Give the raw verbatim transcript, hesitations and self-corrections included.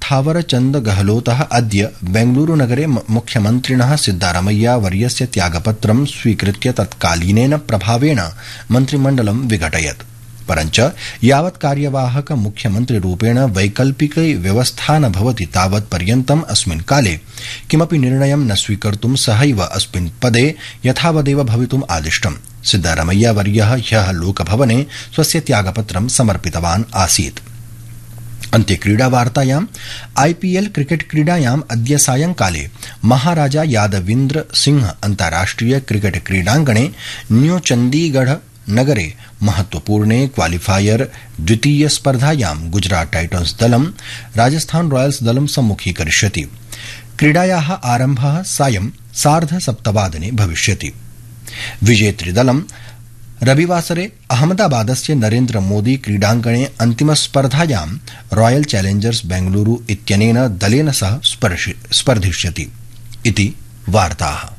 थावरचंद गहलोतः अद्य बेंगलुरुनगरे मुख्यमन्त्रिणः सिद्दारमैया वर्यस्य त्यागपत्रं स्वीकृत्य तत्कालीनेन प्रभावेण मन्त्रिमण्डलं विघटयत्। परञ्च यावत् कार्यवाहक मुख्यमन्त्रिरूपेण वैकल्पिक व्यवस्था न भवति तावत् पर्यन्तम् अस्मिन् काले किमपि निर्णयं न स्वीकर्तुं सहैव अस्मिन् पदे यथावदेव भवितुम् आदिष्टम्। सिद्दारमैया वर्यः ह्यः लोकभवने स्वस्य त्यागपत्रं समर्पितवान् आसीत्। अन्ते क्रीडावार्तायाम् आईपीएल क्रिकेट क्रीडायाम् अद्य सायंकाले महाराजा यादविन्द्र सिंह अन्ताराष्ट्रिय क्रिकेट क्रीडाङ्गणे न्यू चण्डीगढ़ नगरे महत्वपूर्णे क्वालिफायर द्वितीय स्पर्धायां गुजरात टाइटन्स दलं राजस्थान रॉयल्स दलं सम्मुखीकरिष्यति। क्रीडायाः आरम्भः सायं सार्ध सप्तवादने भविष्यति। विजेतृदलं रविवासरे अहमदाबादस्य नरेन्द्र मोदी क्रीडाङ्गणे अन्तिमस्पर्धायां रॉयल चैलेंजर्स बेंगलुरु इत्यनेन दलेन सह स्पर्धिष्यति इति वार्ताः।